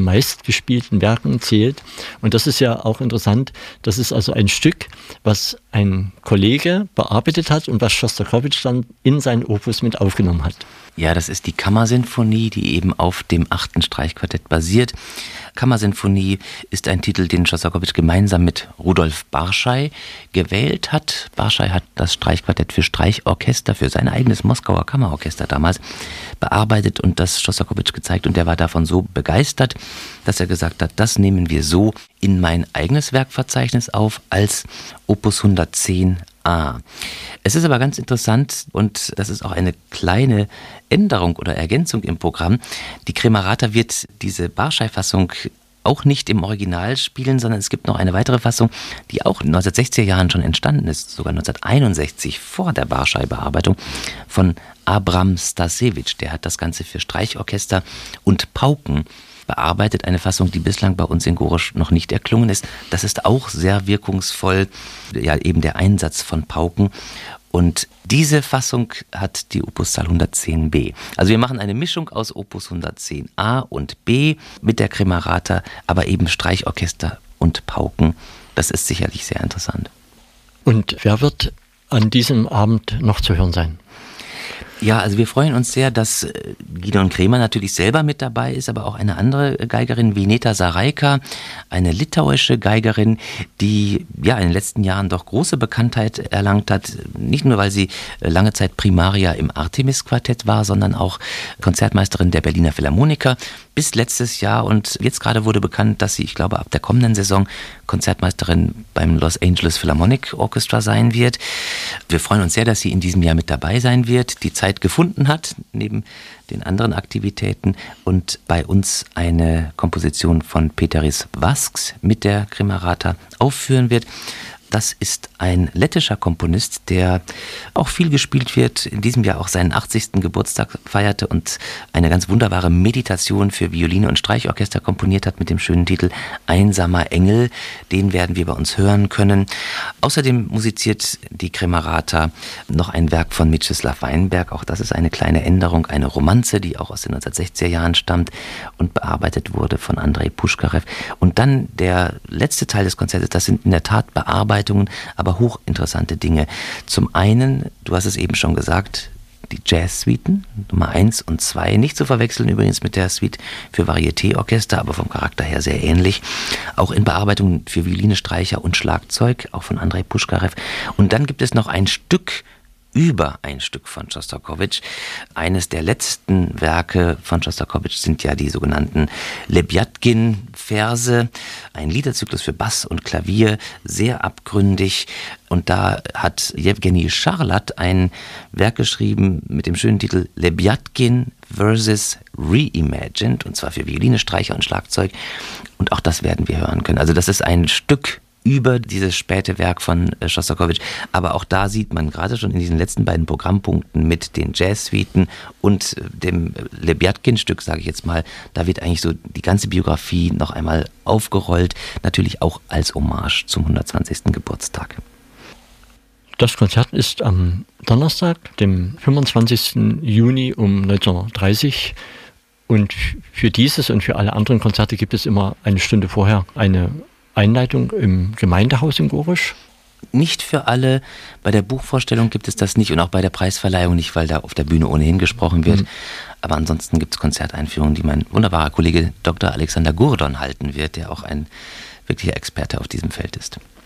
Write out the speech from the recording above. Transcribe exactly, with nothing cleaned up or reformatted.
meistgespielten Werken zählt. Und das ist ja auch interessant. Das ist also ein Stück, was ein Kollege bearbeitet hat und was Schostakowitsch dann in sein Opus mit aufgenommen hat. Ja, das ist die Kammersinfonie, die eben auf dem achten Streichquartett basiert. Kammersinfonie ist ein Titel, den Schostakowitsch gemeinsam mit Rudolf Barschai gewählt hat. Barschai hat das Streichquartett für Streichorchester, für sein eigenes Moskauer Kammerorchester damals bearbeitet und das Schostakowitsch gezeigt. Und der war davon so begeistert, dass er gesagt hat, das nehmen wir so in mein eigenes Werkverzeichnis auf als Opus hundertzehn a. Es ist aber ganz interessant und das ist auch eine kleine Änderung oder Ergänzung im Programm. Die Kremerata wird diese Barschai-Fassung auch nicht im Original spielen, sondern es gibt noch eine weitere Fassung, die auch in den neunzehnhundertsechziger Jahren schon entstanden ist, sogar neunzehnhunderteinundsechzig vor der Barschai-Bearbeitung von Abram Stasewitsch. Der hat das Ganze für Streichorchester und Pauken bearbeitet, eine Fassung, die bislang bei uns in Gorisch noch nicht erklungen ist. Das ist auch sehr wirkungsvoll, ja eben der Einsatz von Pauken. Und diese Fassung hat die Opuszahl hundertzehn b. Also wir machen eine Mischung aus Opus hundertzehn a und b mit der Kremerata, aber eben Streichorchester und Pauken. Das ist sicherlich sehr interessant. Und wer wird an diesem Abend noch zu hören sein? Ja, also wir freuen uns sehr, dass Gideon Kremer natürlich selber mit dabei ist, aber auch eine andere Geigerin, Vineta Saraika, eine litauische Geigerin, die ja in den letzten Jahren doch große Bekanntheit erlangt hat. Nicht nur, weil sie lange Zeit Primaria im Artemis-Quartett war, sondern auch Konzertmeisterin der Berliner Philharmoniker bis letztes Jahr. Und jetzt gerade wurde bekannt, dass sie, ich glaube, ab der kommenden Saison Konzertmeisterin beim Los Angeles Philharmonic Orchestra sein wird. Wir freuen uns sehr, dass sie in diesem Jahr mit dabei sein wird, die Zeit gefunden hat, neben den anderen Aktivitäten und bei uns eine Komposition von Peteris Vasks mit der Kremerata aufführen wird. Das ist ein lettischer Komponist, der auch viel gespielt wird, in diesem Jahr auch seinen achtzigsten Geburtstag feierte und eine ganz wunderbare Meditation für Violine und Streichorchester komponiert hat mit dem schönen Titel Einsamer Engel. Den werden wir bei uns hören können. Außerdem musiziert die Kremerata noch ein Werk von Mieczysław Weinberg. Auch das ist eine kleine Änderung, eine Romanze, die auch aus den neunzehnhundertsechziger Jahren stammt und bearbeitet wurde von Andrei Puschkarew. Und dann der letzte Teil des Konzertes, das sind in der Tat Bearbeitungen, aber hochinteressante Dinge. Zum einen, du hast es eben schon gesagt, die Jazz-Suiten, Nummer eins und zwei, nicht zu verwechseln übrigens mit der Suite für Varieté-Orchester, aber vom Charakter her sehr ähnlich. Auch in Bearbeitungen für Violine, Streicher und Schlagzeug, auch von Andrei Puschkarew. Und dann gibt es noch ein Stück über ein Stück von Schostakowitsch. Eines der letzten Werke von Schostakowitsch sind ja die sogenannten Lebiatkin-Verse, ein Liederzyklus für Bass und Klavier, sehr abgründig. Und da hat Jewgeni Charlat ein Werk geschrieben mit dem schönen Titel Lebiatkin Verses Reimagined, und zwar für Violine, Streicher und Schlagzeug. Und auch das werden wir hören können. Also das ist ein Stück über dieses späte Werk von Schostakowitsch. Aber auch da sieht man gerade schon in diesen letzten beiden Programmpunkten mit den Jazz-Suiten und dem Lebiatkin-Stück, sage ich jetzt mal, da wird eigentlich so die ganze Biografie noch einmal aufgerollt, natürlich auch als Hommage zum hundertzwanzigsten Geburtstag. Das Konzert ist am Donnerstag, dem fünfundzwanzigsten Juni um neunzehn Uhr dreißig. Und für dieses und für alle anderen Konzerte gibt es immer eine Stunde vorher eine Einleitung im Gemeindehaus in Gorisch? Nicht für alle. Bei der Buchvorstellung gibt es das nicht und auch bei der Preisverleihung nicht, weil da auf der Bühne ohnehin gesprochen wird. Mhm. Aber ansonsten gibt es Konzerteinführungen, die mein wunderbarer Kollege Doktor Alexander Gurdon halten wird, der auch ein wirklicher Experte auf diesem Feld ist.